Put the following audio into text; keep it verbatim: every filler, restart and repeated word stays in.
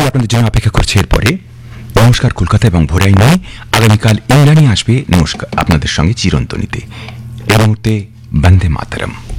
আপনাদের জন্য অপেক্ষা করছে এরপরে নমস্কার কলকাতা এবং ভোরাই নয়, আগামীকাল ইন্দ্রাণী আসবে নমস্কার আপনাদের সঙ্গে চিরন্তনীতে। এই মুহূর্তে বন্দে মাতরম।